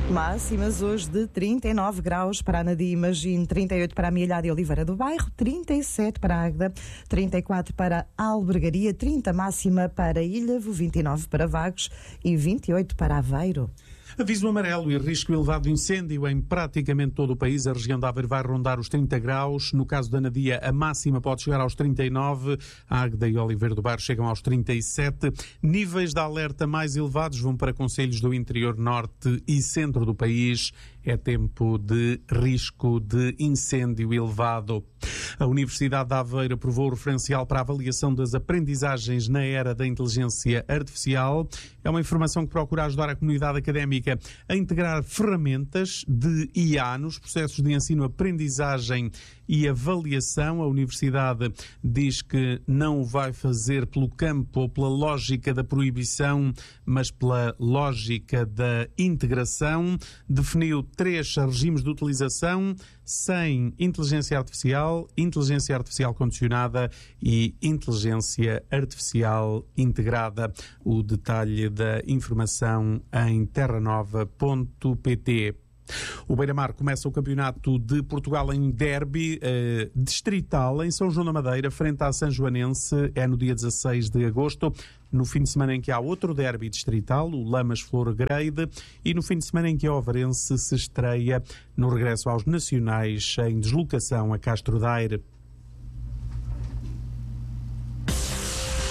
Máximas hoje de 39 graus para a Nadia Imagine, 38 para a Milhada e Oliveira do Bairro, 37 para a Águeda, 34 para a Albergaria, 30 máxima para Ilhavo, 29 para Vagos e 28 para Aveiro. Aviso amarelo e risco elevado de incêndio em praticamente todo o país. A região de Aveiro vai rondar os 30 graus. No caso da Nadia, a máxima pode chegar aos 39. A Águeda e Oliveira do Bairro chegam aos 37. Níveis de alerta mais elevados vão para concelhos do interior norte e centro do país. É tempo de risco de incêndio elevado. A Universidade de Aveiro aprovou o referencial para a avaliação das aprendizagens na era da inteligência artificial. É uma informação que procura ajudar a comunidade académica a integrar ferramentas de IA nos processos de ensino-aprendizagem e avaliação. A Universidade diz que não o vai fazer pelo campo ou pela lógica da proibição, mas pela lógica da integração. Definiu 3 regimes de utilização: sem inteligência artificial condicionada e inteligência artificial integrada. O detalhe da informação em terranova.pt. O Beira-Mar começa o campeonato de Portugal em derby distrital em São João da Madeira, frente à Sanjoanense. É no dia 16 de agosto, no fim de semana em que há outro derby distrital, o Lamas-Flor-Grade, e no fim de semana em que a Ovarense se estreia no regresso aos nacionais em deslocação a Castro Daire.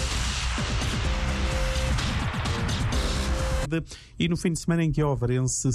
E no fim de semana em que a Ovarense